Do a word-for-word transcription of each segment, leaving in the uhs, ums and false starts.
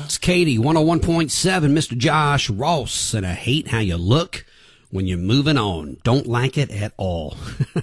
It's Katie, one oh one point seven, Mister Josh Ross, and I hate how you look when you're moving on. Don't like it at all.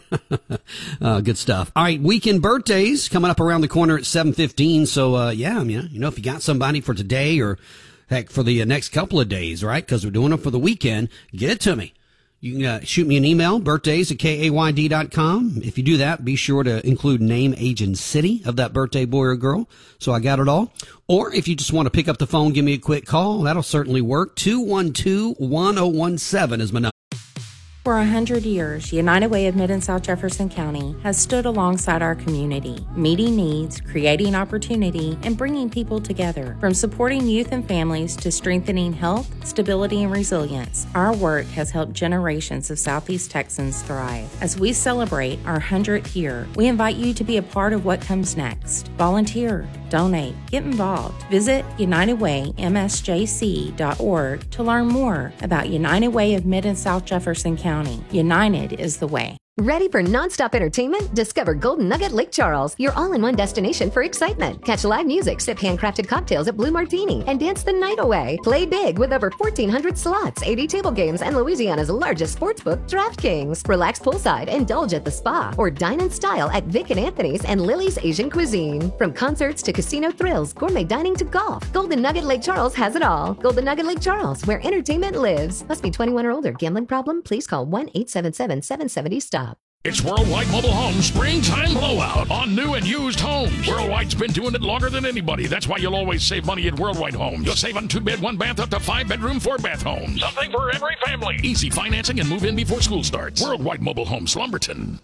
uh, good stuff. All right, weekend birthdays coming up around the corner at seven fifteen. So, uh, yeah, I mean, you know, if you got somebody for today or, heck, for the uh, next couple of days, right, because we're doing them for the weekend, get it to me. You can uh, shoot me an email, birthdays at K A Y D dot com. If you do that, be sure to include name, age, and city of that birthday boy or girl, so I got it all. Or if you just want to pick up the phone, give me a quick call. That'll certainly work. two one two, one oh one seven is my number. For a hundred years, United Way of Mid and South Jefferson County has stood alongside our community, meeting needs, creating opportunity, and bringing people together. From supporting youth and families to strengthening health, stability, and resilience, our work has helped generations of Southeast Texans thrive. As we celebrate our hundredth year, we invite you to be a part of what comes next. Volunteer, donate, get involved. Visit united way m s j c dot org to learn more about United Way of Mid and South Jefferson County. United is the way. Ready for nonstop entertainment? Discover Golden Nugget Lake Charles, your all-in-one destination for excitement. Catch live music, sip handcrafted cocktails at Blue Martini, and dance the night away. Play big with over fourteen hundred slots, eighty table games, and Louisiana's largest sportsbook, DraftKings. Relax poolside, indulge at the spa, or dine in style at Vic and Anthony's and Lily's Asian Cuisine. From concerts to casino thrills, gourmet dining to golf, Golden Nugget Lake Charles has it all. Golden Nugget Lake Charles, where entertainment lives. Must be twenty-one or older. Gambling problem? Please call one eight seven seven, seven seven zero, stop. It's Worldwide Mobile Homes Springtime Blowout on new and used homes. Worldwide's been doing it longer than anybody. That's why you'll always save money at Worldwide Homes. You'll save on two-bed, one-bath, up to five-bedroom, four-bath homes. Something for every family. Easy financing and move in before school starts. Worldwide Mobile Homes, Lumberton.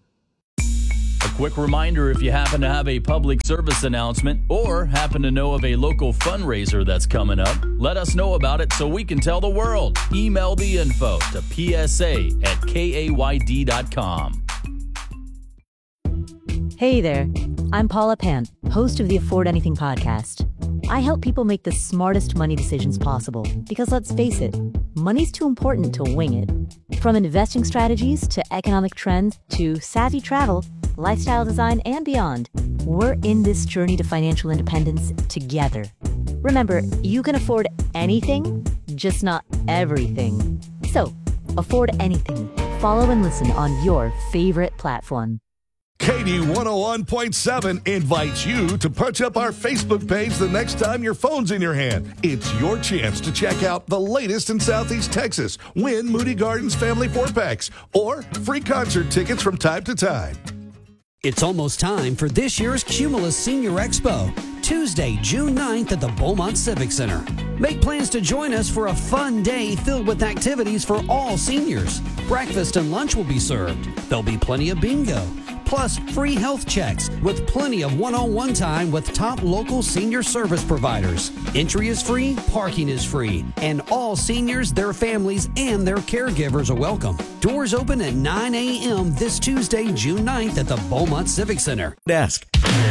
A quick reminder, if you happen to have a public service announcement or happen to know of a local fundraiser that's coming up, let us know about it so we can tell the world. Email the info to p s a at k a y d dot com. Hey there, I'm Paula Pant, host of the Afford Anything podcast. I help people make the smartest money decisions possible because, let's face it, money's too important to wing it. From investing strategies to economic trends to savvy travel, lifestyle design, and beyond, we're in this journey to financial independence together. Remember, you can afford anything, just not everything. So, afford anything. Follow and listen on your favorite platform. Katie one oh one point seven invites you to punch up our Facebook page the next time your phone's in your hand. It's your chance to check out the latest in Southeast Texas, win Moody Gardens Family four-packs, or free concert tickets from time to time. It's almost time for this year's Cumulus Senior Expo, Tuesday, June ninth at the Beaumont Civic Center. Make plans to join us for a fun day filled with activities for all seniors. Breakfast and lunch will be served. There'll be plenty of bingo, plus free health checks with plenty of one-on-one time with top local senior service providers. Entry is free, parking is free, and all seniors, their families, and their caregivers are welcome. Doors open at nine a.m. this Tuesday, June ninth at the Beaumont Civic Center. Desk.